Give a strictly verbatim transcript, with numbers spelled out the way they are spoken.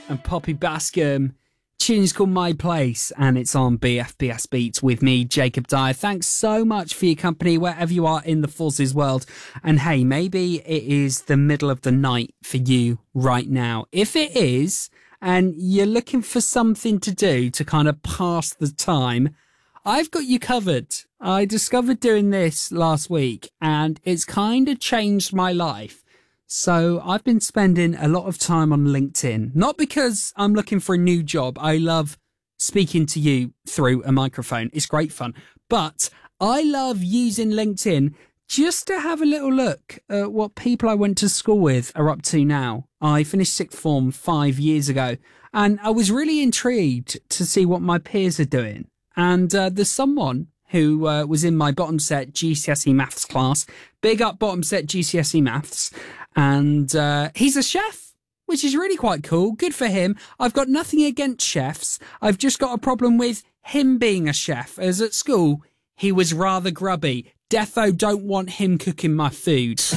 and Poppy Bascom. Tune's called My Place, and it's on B F B S Beats with me, Jacob Dyer. Thanks so much for your company wherever you are in the forces world. And hey, maybe it is the middle of the night for you right now. If it is, and you're looking for something to do to kind of pass the time, I've got you covered. I discovered doing this last week, and it's kind of changed my life. So I've been spending a lot of time on LinkedIn, not because I'm looking for a new job. I love speaking to you through a microphone. It's great fun. But I love using LinkedIn just to have a little look at what people I went to school with are up to now. I finished sixth form five years ago, and I was really intrigued to see what my peers are doing. And uh, there's someone who uh, was in my bottom set G C S E maths class. Big up bottom set G C S E maths. And uh, he's a chef, which is really quite cool. Good for him. I've got nothing against chefs. I've just got a problem with him being a chef, as at school, he was rather grubby. Defo don't want him cooking my food.